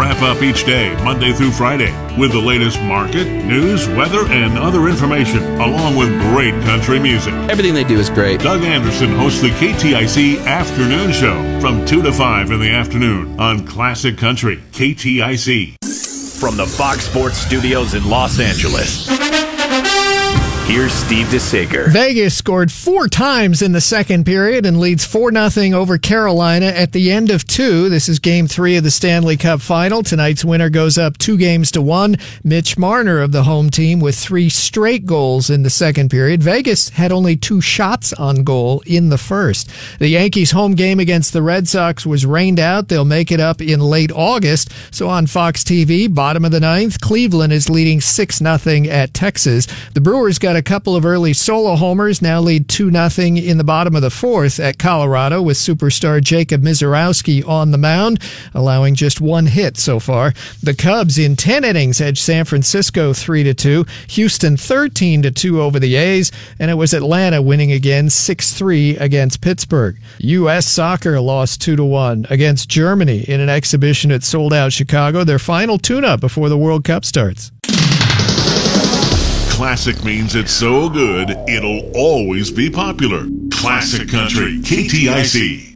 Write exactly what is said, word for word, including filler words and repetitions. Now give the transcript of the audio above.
wrap up each day, Monday through Friday, with the latest market, news, weather, and other information, along with great country music. Everything they do is great. Doug Anderson hosts the K T I C Afternoon Show from two to five in the afternoon on Classic Country, K T I C. From the Fox Sports Studios in Los Angeles, here's Steve DeSager. Vegas scored four times in the second period and leads four nothing over Carolina at the end of two. This is game three of the Stanley Cup final. Tonight's winner goes up two games to one. Mitch Marner of the home team with three straight goals in the second period. Vegas had only two shots on goal in the first. The Yankees' home game against the Red Sox was rained out. They'll make it up in late August. So on Fox T V, bottom of the ninth, Cleveland is leading six nothing at Texas. The Brewers got a couple of early solo homers, now lead two nothing in the bottom of the fourth at Colorado with superstar Jacob Mizorowski on the mound, allowing just one hit so far. The Cubs in ten innings edged San Francisco three to two, Houston thirteen to two over the A's, and it was Atlanta winning again six three against Pittsburgh. U S Soccer lost two to one against Germany in an exhibition at sold-out Chicago, their final tune-up before the World Cup starts. Classic means it's so good, it'll always be popular. Classic Country, K T I C.